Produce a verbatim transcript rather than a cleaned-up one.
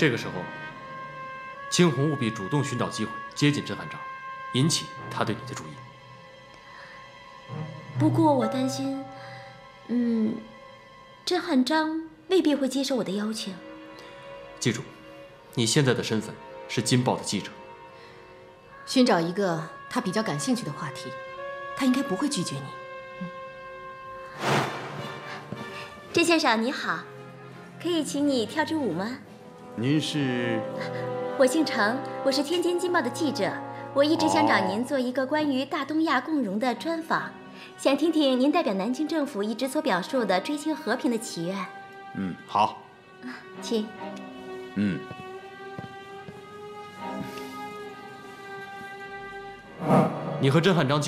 这个时候，青红务必主动寻找机会接近甄汉章，引起他对你的注意。 不过我担心，嗯，甄汉章未必会接受我的邀请。 记住，你现在的身份是《金报》的记者。 寻找一个他比较感兴趣的话题，他应该不会拒绝你。嗯， 甄先生你好，可以请你跳支舞吗？ 您是？ 我姓程，我是天津《金报》的记者，我一直想找您做一个关于大东亚共荣的专访，想听听您代表南京政府一直所表述的追求和平的祈愿。 嗯，好。 请。 嗯。 你和甄汉章。